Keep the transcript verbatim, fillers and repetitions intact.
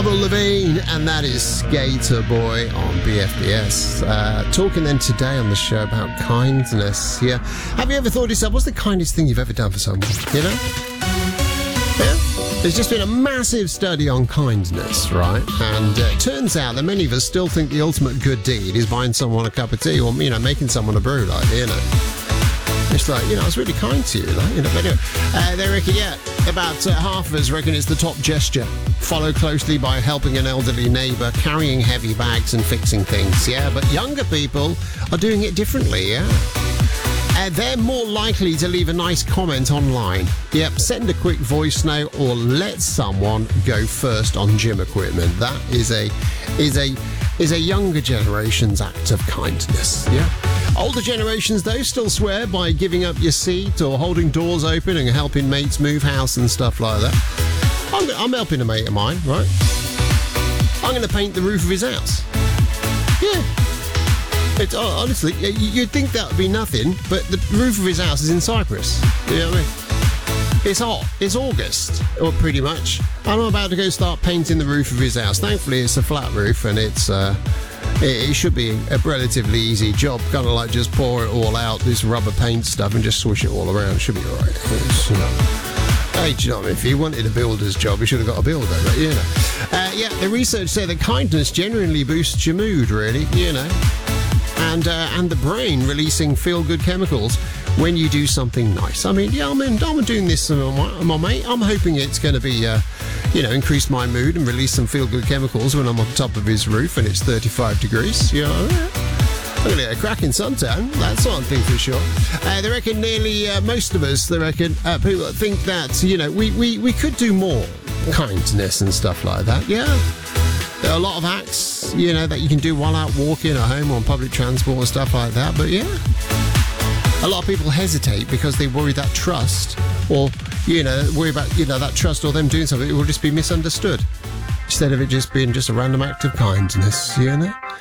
Avril Lavigne, and that is Skater Boy on B F B S. Uh, talking then today on the show about kindness. Yeah, have you ever thought to yourself, what's the kindest thing you've ever done for someone? You know? Yeah. There's just been a massive study on kindness, right? And uh, it turns out that many of us still think the ultimate good deed is buying someone a cup of tea or, you know, making someone a brew, like, you know. It's like, you know, I was really kind to you, like, you know. But anyway, uh, they reckon, yeah, about uh, half of us reckon it's the top gesture, followed closely by helping an elderly neighbour, carrying heavy bags and fixing things, yeah. But younger people are doing it differently, yeah. Uh, they're more likely to leave a nice comment online. Yep, send a quick voice note or let someone go first on gym equipment. That is a is a is a younger generation's act of kindness. Yeah. Older generations, though, still swear by giving up your seat or holding doors open and helping mates move house and stuff like that. I'm, I'm helping a mate of mine, right? I'm going to paint the roof of his house. Yeah. It's, oh, honestly, you'd think that would be nothing, but the roof of his house is in Cyprus. You know what I mean? It's hot. It's August, or pretty much. And I'm about to go start painting the roof of his house. Thankfully, it's a flat roof, and it's uh, it, it should be a relatively easy job. Kind of like just pour it all out, this rubber paint stuff, and just swish it all around. It should be all right. It's, you know. Hey, do you know what I mean? If he wanted a builder's job, he should have got a builder, but, you know. Uh, yeah, the research said that kindness generally boosts your mood, really, you know. And uh, and the brain releasing feel-good chemicals when you do something nice. I mean, yeah, I mean, I'm doing this to my, my mate. I'm hoping it's going to be, uh, you know, increase my mood and release some feel-good chemicals when I'm on top of his roof and it's thirty-five degrees. You know, I'm going to get a cracking suntan. That's one thing for sure. Uh, they reckon nearly uh, most of us, they reckon, uh, people think that, you know, we, we, we could do more kindness and stuff like that. Yeah. There are a lot of acts, you know, that you can do while out walking at home or on public transport and stuff like that. But yeah, a lot of people hesitate because they worry that trust or, you know, worry about, you know, that trust or them doing something, it will just be misunderstood instead of it just being just a random act of kindness, you know?